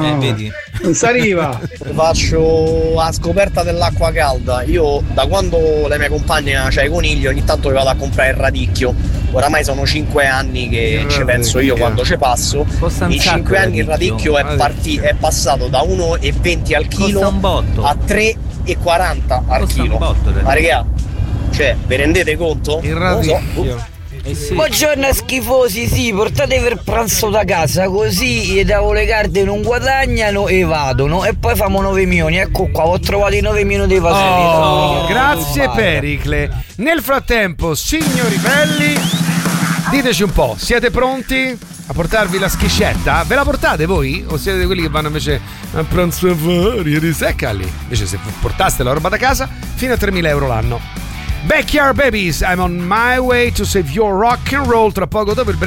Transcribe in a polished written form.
Vedi? Non si arriva. Faccio la scoperta dell'acqua calda. Io da quando la mia compagna c'ha i conigli ogni tanto mi vado a comprare il radicchio. Oramai sono 5 anni che ci penso io quando ci passo. In 5 anni il radicchio è passato da 1,20 al chilo a 3,40 al chilo. Ma raga, cioè, vi rendete conto? Il radicchio. Sì. Buongiorno schifosi, sì, portatevi il pranzo da casa così i tavole calde non guadagnano e vadono e poi famo 9 milioni. Ecco qua, ho trovato i 9 milioni dei paseri. Grazie Pericle. Nel frattempo, signori belli, diteci un po', siete pronti a portarvi la schiscetta? Ve la portate voi? O siete quelli che vanno invece a pranzo a varie riseccali? Invece se portaste la roba da casa, fino a 3.000 euro l'anno. Backyard Babies, I'm on my way to save your rock and roll. Tra poco dopo il break.